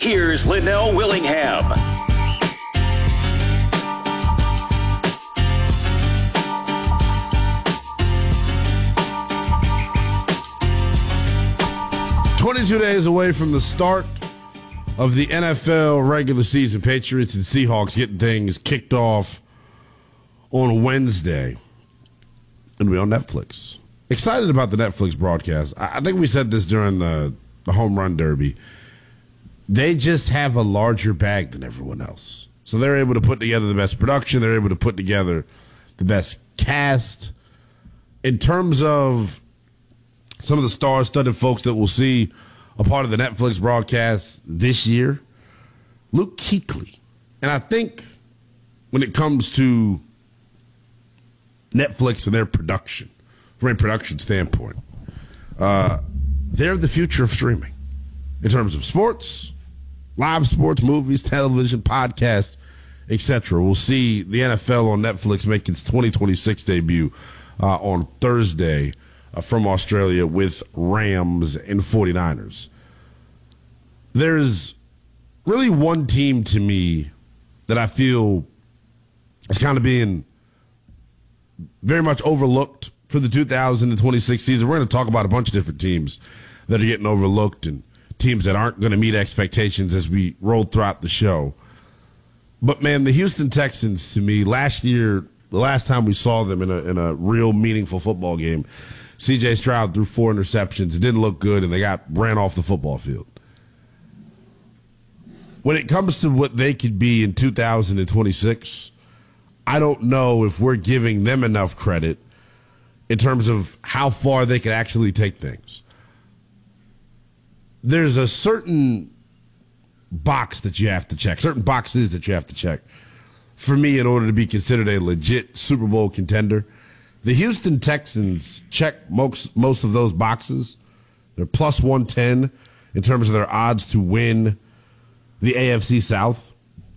Here's Linnell Willingham. "22 days away from the start of the NFL regular season. Patriots and Seahawks getting things kicked off on Wednesday. It'll be on Netflix. Excited about the Netflix broadcast. I think we said this during the Home Run Derby. They just have a larger bag than everyone else. So they're able to put together the best production. They're able to put together the best cast. In terms of some of the star-studded folks that we'll see a part of the Netflix broadcast this year, Luke Kuechly. And I think when it comes to Netflix and their production, from a production standpoint, they're the future of streaming in terms of sports, live sports, movies, television, podcasts, etc. We'll see the NFL on Netflix make its 2026 debut on Thursday from Australia with Rams and 49ers. There's really one team to me that I feel is kind of being very much overlooked for the 2026 season. We're going to talk about a bunch of different teams that are getting overlooked and teams that aren't going to meet expectations as we roll throughout the show. But, man, the Houston Texans, to me, last year, the last time we saw them in a real meaningful football game, C.J. Stroud threw 4 interceptions. It didn't look good, and they got ran off the football field. When it comes to what they could be in 2026, I don't know if we're giving them enough credit in terms of how far they could actually take things. There's a certain box that you have to check, certain boxes that you have to check for me in order to be considered a legit Super Bowl contender. The Houston Texans check most of those boxes. They're plus 110 in terms of their odds to win the AFC South.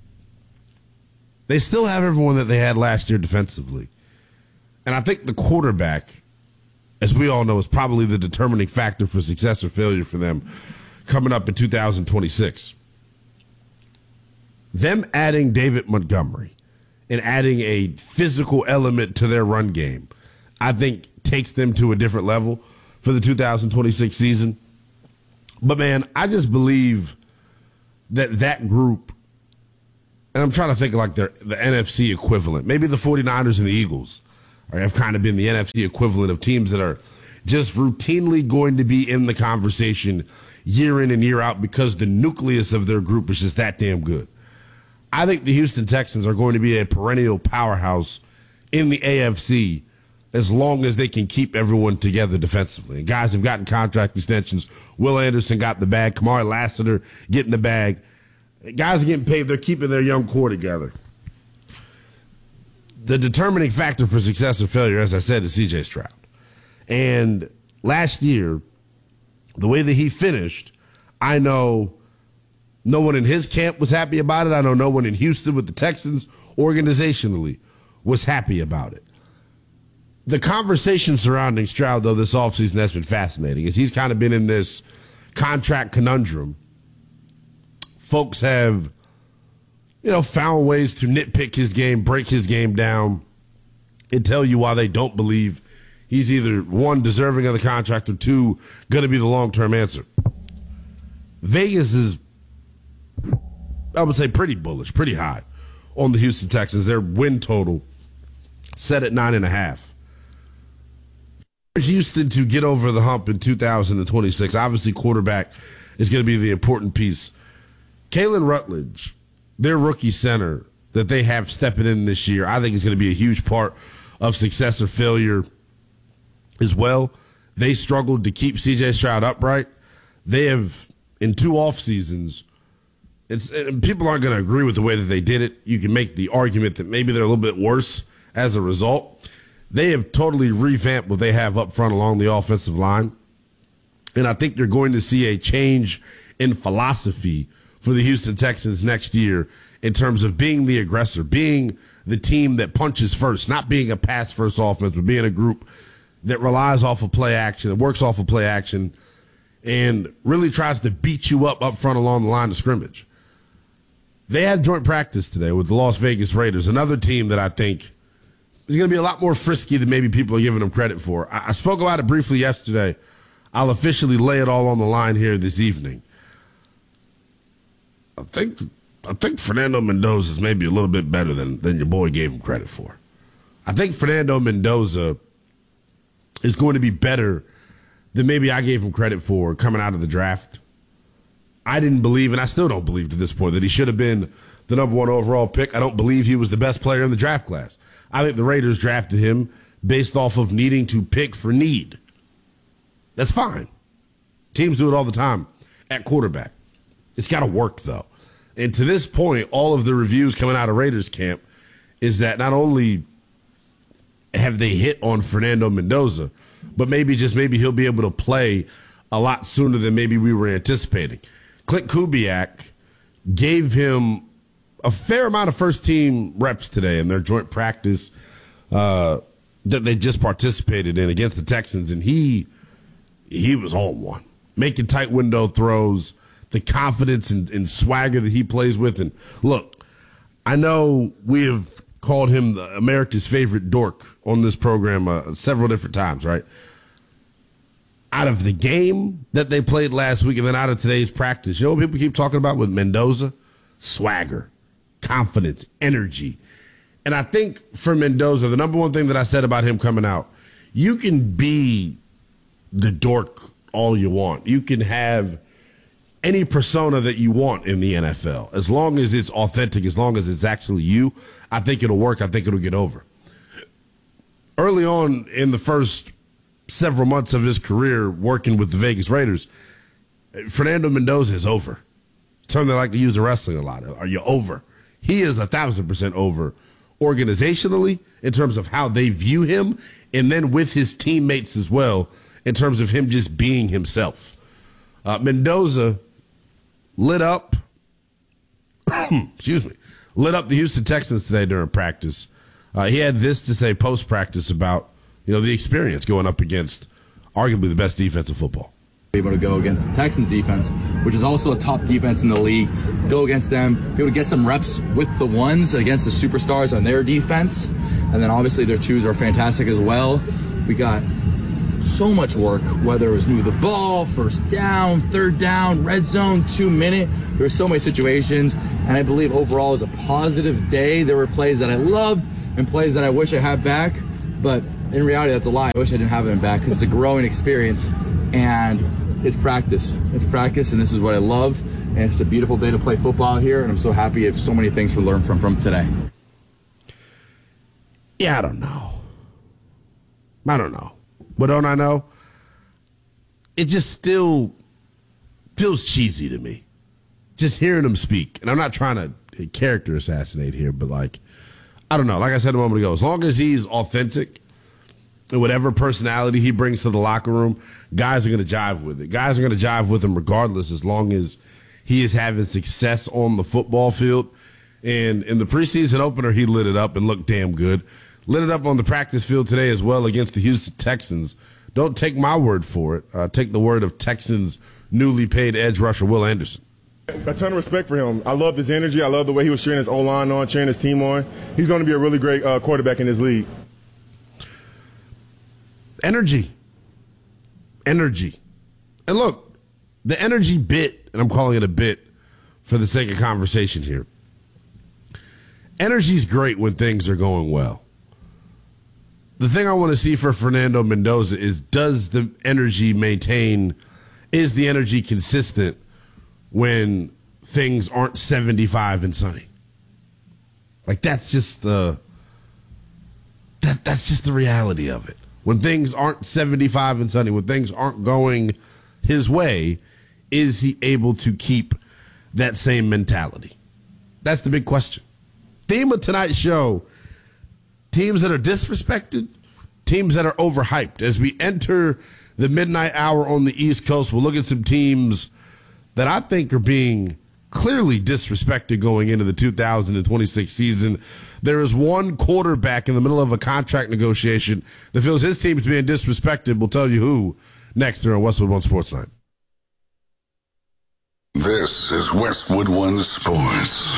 They still have everyone that they had last year defensively. And I think the quarterback, as we all know, is probably the determining factor for success or failure for them coming up in 2026. Them adding David Montgomery and adding a physical element to their run game, I think takes them to a different level for the 2026 season. But, man, I just believe that group, and I'm trying to think like the NFC equivalent, maybe the 49ers and the Eagles have kind of been the NFC equivalent of teams that are just routinely going to be in the conversation year in and year out because the nucleus of their group is just that damn good. I think the Houston Texans are going to be a perennial powerhouse in the AFC as long as they can keep everyone together defensively. And guys have gotten contract extensions. Will Anderson got the bag. Kamari Lassiter getting the bag. Guys are getting paid. They're keeping their young core together. The determining factor for success or failure, as I said, is C.J. Stroud. And last year, the way that he finished, I know no one in his camp was happy about it. I know no one in Houston with the Texans organizationally was happy about it. The conversation surrounding Stroud, though, this offseason has been fascinating, as he's kind of been in this contract conundrum. Folks have, found ways to nitpick his game, break his game down, and tell you why they don't believe he's either, one, deserving of the contract, or two, going to be the long-term answer. Vegas is, I would say, pretty bullish, pretty high on the Houston Texans. Their win total set at 9.5. Houston to get over the hump in 2026. Obviously, quarterback is going to be the important piece. Kalen Rutledge, their rookie center that they have stepping in this year, I think is going to be a huge part of success or failure as well. They struggled to keep C.J. Stroud upright. They have, in 2 off seasons, and people aren't going to agree with the way that they did it. You can make the argument that maybe they're a little bit worse as a result. They have totally revamped what they have up front along the offensive line. And I think you're going to see a change in philosophy for the Houston Texans next year in terms of being the aggressor, being the team that punches first, not being a pass-first offense, but being a group that relies off of play action, that works off of play action, and really tries to beat you up front along the line of scrimmage. They had joint practice today with the Las Vegas Raiders, another team that I think is going to be a lot more frisky than maybe people are giving them credit for. I spoke about it briefly yesterday. I'll officially lay it all on the line here this evening. I think Fernando Mendoza is maybe a little bit better than your boy gave him credit for. I think Fernando Mendoza is going to be better than maybe I gave him credit for coming out of the draft. I didn't believe, and I still don't believe to this point, that he should have been the number 1 overall pick. I don't believe he was the best player in the draft class. I think the Raiders drafted him based off of needing to pick for need. That's fine. Teams do it all the time at quarterback. It's got to work, though. And to this point, all of the reviews coming out of Raiders camp is that not only have they hit on Fernando Mendoza, but maybe he'll be able to play a lot sooner than maybe we were anticipating. Clint Kubiak gave him a fair amount of first-team reps today in their joint practice that they just participated in against the Texans, and he was on one, making tight window throws, the confidence and swagger that he plays with. And look, I know we have called him America's favorite dork on this program several different times, right? Out of the game that they played last week and then out of today's practice, you know what people keep talking about with Mendoza? Swagger, confidence, energy. And I think for Mendoza, the number one thing that I said about him coming out, you can be the dork all you want. You can have any persona that you want in the NFL. As long as it's authentic, as long as it's actually you, I think it'll work. I think it'll get over. Early on in the first several months of his career working with the Vegas Raiders, Fernando Mendoza is over. Term they like to use in wrestling a lot. Are you over? He is 1,000% over organizationally in terms of how they view him, and then with his teammates as well in terms of him just being himself. Mendoza lit up the Houston Texans today during practice. He had this to say post-practice about the experience going up against arguably the best defense in football. Able to go against the Texans defense, which is also a top defense in the league, go against them, be able to get some reps with the ones against the superstars on their defense, and then obviously their twos are fantastic as well. We got so much work, whether it was move the ball, first down, third down, red zone, 2 minute. There were so many situations, and I believe overall it was a positive day. There were plays that I loved and plays that I wish I had back, but in reality, that's a lie. I wish I didn't have them back because it's a growing experience, and it's practice. It's practice, and this is what I love, and it's a beautiful day to play football here, and I'm so happy I have so many things to learn from today. Yeah, I don't know. But don't I know? It just still feels cheesy to me. Just hearing him speak. And I'm not trying to character assassinate here, but I don't know. Like I said a moment ago, as long as he's authentic and whatever personality he brings to the locker room, guys are going to jive with it. Guys are going to jive with him regardless, as long as he is having success on the football field. And in the preseason opener, he lit it up and looked damn good. Lit it up on the practice field today as well against the Houston Texans. Don't take my word for it. Take the word of Texans' newly paid edge rusher, Will Anderson. A ton of respect for him. I love his energy. I love the way he was cheering his O-line on, cheering his team on. He's going to be a really great quarterback in this league. Energy. And look, the energy bit, and I'm calling it a bit for the sake of conversation here. Energy's great when things are going well. The thing I want to see for Fernando Mendoza is, does the energy maintain, is the energy consistent when things aren't 75 and sunny? That's just the reality of it. When things aren't 75 and sunny, when things aren't going his way, is he able to keep that same mentality? That's the big question. Theme of tonight's show: teams that are disrespected, teams that are overhyped. As we enter the midnight hour on the East Coast, we'll look at some teams that I think are being clearly disrespected going into the 2026 season. There is one quarterback in the middle of a contract negotiation that feels his team's being disrespected. We'll tell you who next here on Westwood One Sports Night. This is Westwood One Sports.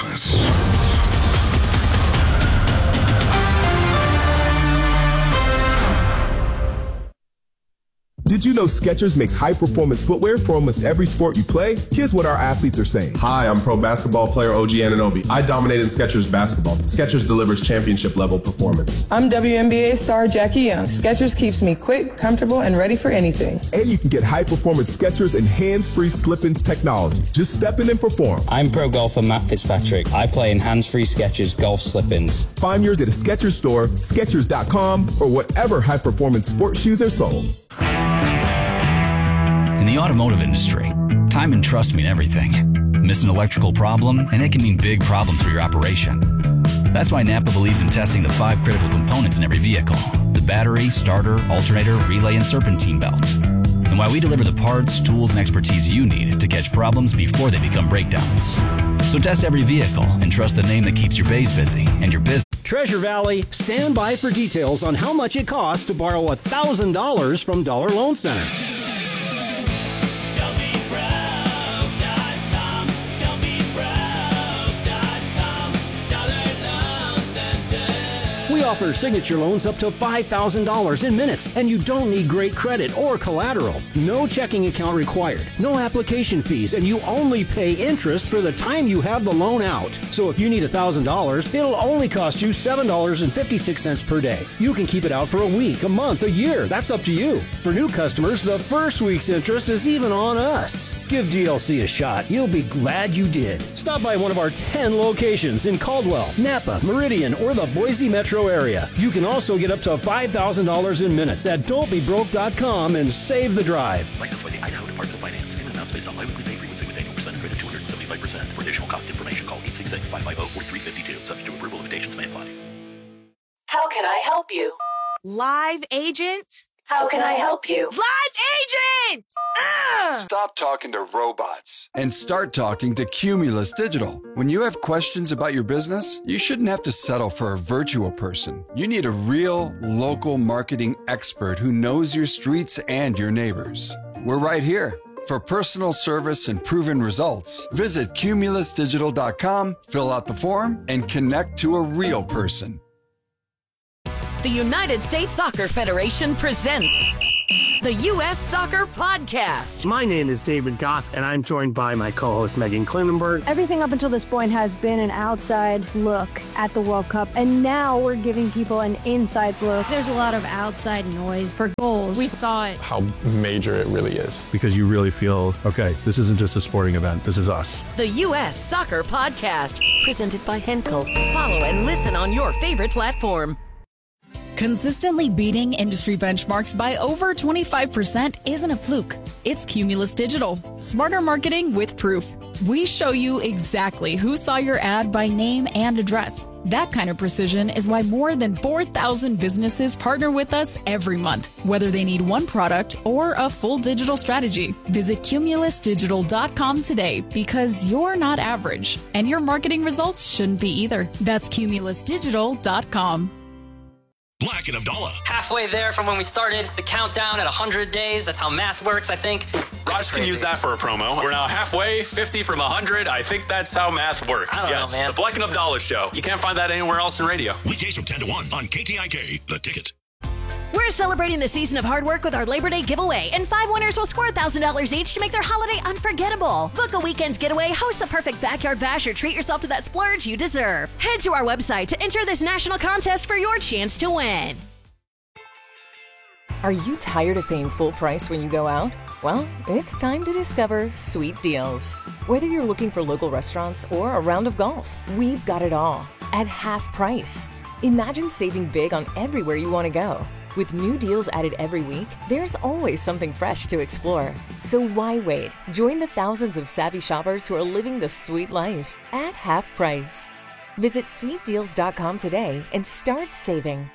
Did you know Skechers makes high-performance footwear for almost every sport you play? Here's what our athletes are saying. Hi, I'm pro basketball player OG Anunoby. I dominate in Skechers basketball. Skechers delivers championship-level performance. I'm WNBA star Jackie Young. Skechers keeps me quick, comfortable, and ready for anything. And you can get high-performance Skechers and hands-free slip-ins technology. Just step in and perform. I'm pro golfer Matt Fitzpatrick. I play in hands-free Skechers golf slip-ins. Find yours at a Skechers store, Skechers.com, or whatever high-performance sports shoes are sold. In the automotive industry, time and trust mean everything. Miss an electrical problem, and it can mean big problems for your operation. That's why Napa believes in testing the 5 critical components in every vehicle: the battery, starter, alternator, relay, and serpentine belt. And why we deliver the parts, tools, and expertise you need to catch problems before they become breakdowns. So test every vehicle and trust the name that keeps your bays busy and your business. Treasure Valley, stand by for details on how much it costs to borrow $1,000 from Dollar Loan Center. We offer signature loans up to $5,000 in minutes, and you don't need great credit or collateral. No checking account required, no application fees, and you only pay interest for the time you have the loan out. So if you need $1,000, it'll only cost you $7.56 per day. You can keep it out for a week, a month, a year. That's up to you. For new customers, the first week's interest is even on us. Give DLC a shot. You'll be glad you did. Stop by one of our 10 locations in Caldwell, Napa, Meridian, or the Boise metro area. You can also get up to $5,000 in minutes at don'tbebroke.com and save the drive. Licensed by the Idaho Department of Finance. Payment amounts based on biweekly pay frequency with annual percentage rate of 275%. For additional cost information, call 866-550-4352. Subject to approval, limitations may apply. How can I help you? Live agent? How can I help you? Live agent! Stop talking to robots and start talking to Cumulus Digital. When you have questions about your business, you shouldn't have to settle for a virtual person. You need a real, local marketing expert who knows your streets and your neighbors. We're right here. For personal service and proven results, visit cumulusdigital.com, fill out the form, and connect to a real person. The United States Soccer Federation presents the U.S. Soccer Podcast. My name is David Goss, and I'm joined by my co-host Megan Klinenberg. Everything up until this point has been an outside look at the World Cup, and now we're giving people an inside look. There's a lot of outside noise for goals. We thought how major it really is. Because you really feel, okay, this isn't just a sporting event, this is us. The U.S. Soccer Podcast, presented by Henkel. Follow and listen on your favorite platform. Consistently beating industry benchmarks by over 25% isn't a fluke. It's Cumulus Digital. Smarter marketing with proof. We show you exactly who saw your ad by name and address. That kind of precision is why more than 4,000 businesses partner with us every month, whether they need one product or a full digital strategy. Visit cumulusdigital.com today because you're not average, and your marketing results shouldn't be either. That's cumulusdigital.com. Black and Abdallah. Halfway there from when we started the countdown at 100 days. That's how math works, I think. Raj can use that for a promo. We're now halfway, 50 from 100. I think that's how math works. I don't know, man. The Black and Abdallah Show. You can't find that anywhere else in radio. Weekdays from 10 to 1 on KTIK, The Ticket. We're celebrating the season of hard work with our Labor Day giveaway, and 5 winners will score $1,000 each to make their holiday unforgettable. Book a weekend getaway, host the perfect backyard bash, or treat yourself to that splurge you deserve. Head to our website to enter this national contest for your chance to win. Are you tired of paying full price when you go out? Well, it's time to discover Sweet Deals. Whether you're looking for local restaurants or a round of golf, we've got it all at half price. Imagine saving big on everywhere you want to go. With new deals added every week, there's always something fresh to explore. So why wait? Join the thousands of savvy shoppers who are living the sweet life at half price. Visit sweetdeals.com today and start saving.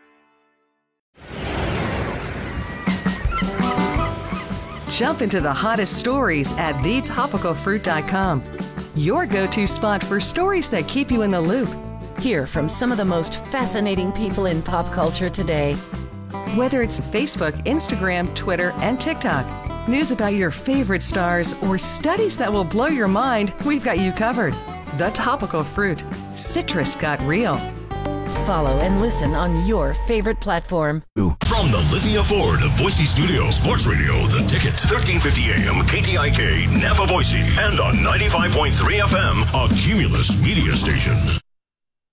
Jump into the hottest stories at thetopicalfruit.com. Your go-to spot for stories that keep you in the loop. Hear from some of the most fascinating people in pop culture today. Whether it's Facebook, Instagram, Twitter, and TikTok, news about your favorite stars, or studies that will blow your mind, we've got you covered. The Topical Fruit. Citrus got real. Follow and listen on your favorite platform. From the Lithia Ford Boise Studio, Sports Radio, The Ticket, 1350 AM, KTIK, Napa, Boise, and on 95.3 FM, a Cumulus media station.